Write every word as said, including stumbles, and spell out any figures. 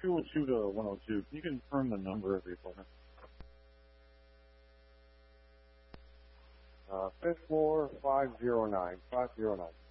two oh two to one oh two. Can you confirm the number of the appointment? Uh, fifth floor, five oh nine. five oh nine.